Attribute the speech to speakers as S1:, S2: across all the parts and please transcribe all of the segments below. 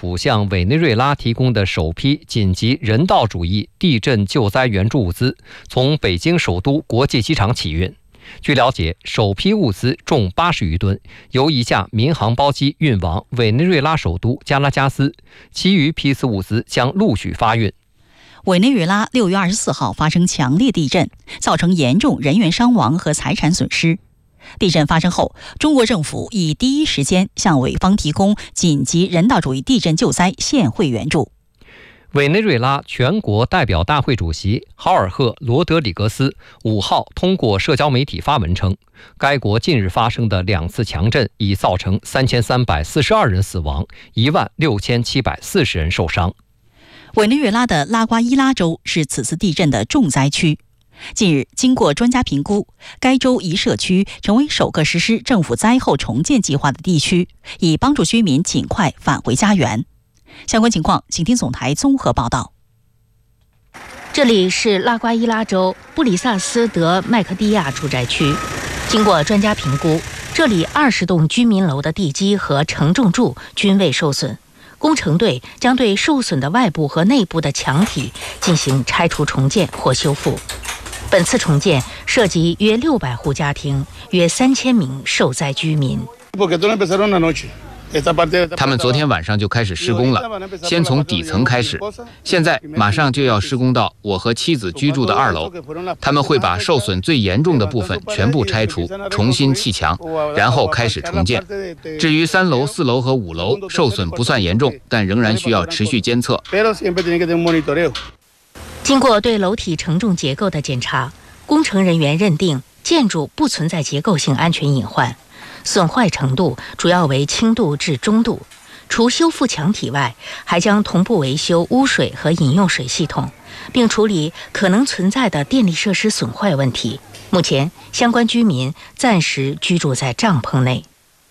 S1: 府向委内瑞拉提供的首批紧急人道主义地震救灾援助物资从北京首都国际机场起运。据了解，首批物资重80余吨，由一架民航包机运往委内瑞拉首都加拉加斯，其余批次物资将陆续发运。
S2: 委内瑞拉6月24号发生强烈地震，造成严重人员伤亡和财产损失。地震发生后，中国政府已第一时间向委方提供紧急人道主义地震救灾现汇援助。
S1: 委内瑞拉全国代表大会主席豪尔赫·罗德里格斯5号通过社交媒体发文称，该国近日发生的2次强震已造成3342人死亡，16740人受伤。
S2: 委内瑞拉的拉瓜伊拉州是此次地震的重灾区。近日，经过专家评估，该州一社区成为首个实施政府灾后重建计划的地区，以帮助居民尽快返回家园。相关情况，请听总台综合报道。
S3: 这里是拉瓜伊拉州布里萨斯德麦克蒂亚住宅区，经过专家评估，这里20栋居民楼的地基和承重柱均未受损。工程队将对受损的外部和内部的墙体进行拆除重建或修复。本次重建涉及约600户家庭，约3000名受灾居民。
S4: 他们昨天晚上就开始施工了，先从底层开始，现在马上就要施工到我和妻子居住的2楼。他们会把受损最严重的部分全部拆除，重新砌墙，然后开始重建。至于3楼、4楼和5楼，受损不算严重，但仍然需要持续监测。
S3: 经过对楼体承重结构的检查，工程人员认定建筑不存在结构性安全隐患，损坏程度主要为轻度至中度。除修复墙体外，还将同步维修污水和饮用水系统，并处理可能存在的电力设施损坏问题。目前，相关居民暂时居住在帐篷内。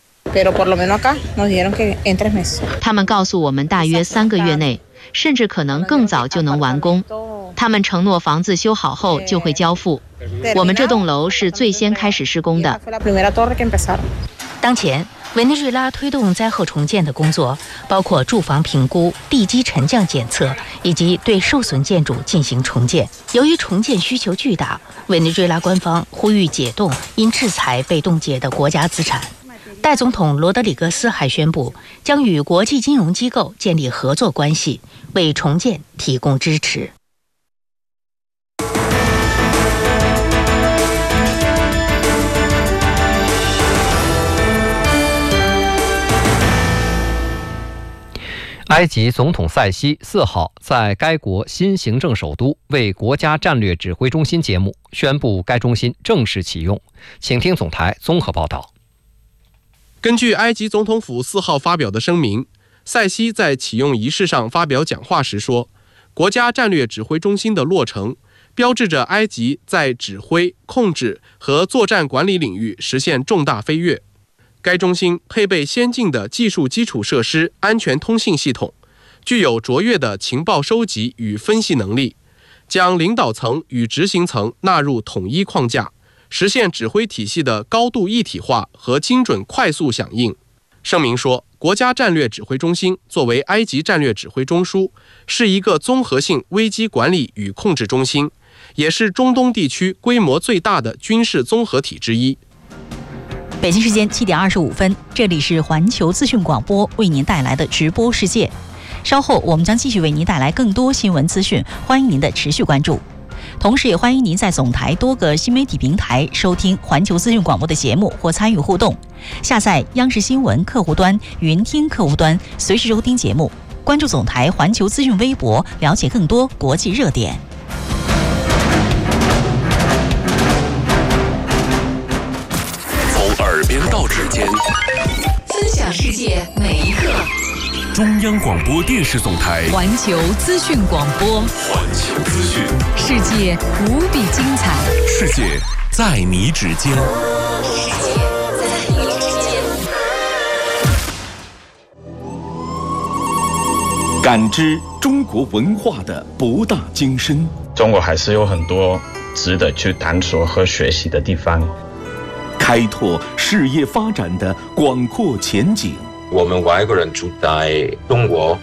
S5: 他们告诉我们，大约3个月内，甚至可能更早就能完工。他们承诺房子修好后就会交付。我们这栋楼是最先开始施工的。
S3: 当前，委内瑞拉推动灾后重建的工作，包括住房评估、地基沉降检测，以及对受损建筑进行重建。由于重建需求巨大，委内瑞拉官方呼吁解冻因制裁被冻结的国家资产。代总统罗德里格斯还宣布，将与国际金融机构建立合作关系，为重建提供支持。
S1: 埃及总统塞西4号在该国新行政首都为国家战略指挥中心揭幕，宣布该中心正式启用。请听总台综合报道。
S6: 根据埃及总统府4号发表的声明，塞西在启用仪式上发表讲话时说，国家战略指挥中心的落成，标志着埃及在指挥、控制和作战管理领域实现重大飞跃。该中心配备先进的技术基础设施、安全通信系统，具有卓越的情报收集与分析能力，将领导层与执行层纳入统一框架，实现指挥体系的高度一体化和精准快速响应。声明说，国家战略指挥中心作为埃及战略指挥中枢，是一个综合性危机管理与控制中心，也是中东地区规模最大的军事综合体之一。
S2: 北京时间7点25分，这里是环球资讯广播为您带来的直播世界。稍后我们将继续为您带来更多新闻资讯，欢迎您的持续关注。同时也欢迎您在总台多个新媒体平台收听环球资讯广播的节目或参与互动。下载央视新闻客户端、云听客户端，随时收听节目。关注总台环球资讯微博，了解更多国际热点。
S7: 从耳边到指尖，
S8: 分享世界每一刻。
S7: 中央广播电视总台
S8: 环球资讯广播，
S7: 环球资讯，
S8: 世界无比精彩，
S7: 世界在你指尖，
S8: 世界在你指尖。
S7: 感知中国文化的博大精深，
S9: 中国还是有很多值得去探索和学习的地方，
S7: 开拓事业发展的广阔前景。
S10: 我们外国人住在中国